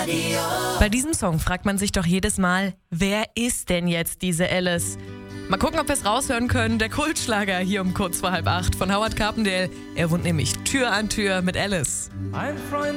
Radio. Bei diesem Song fragt man sich doch jedes Mal, wer ist denn jetzt diese Alice? Mal gucken, ob wir es raushören können. Der Kultschlager hier um kurz vor 7:30 von Howard Carpendale. Er wohnt nämlich Tür an Tür mit Alice. Ein Freund